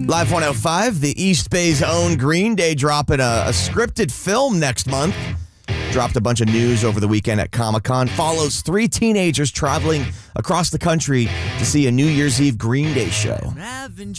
Live 105, the East Bay's own Green Day dropping a scripted film next month. Dropped a bunch of news over the weekend at Comic-Con. Follows 3 teenagers traveling across the country to see a New Year's Eve Green Day show.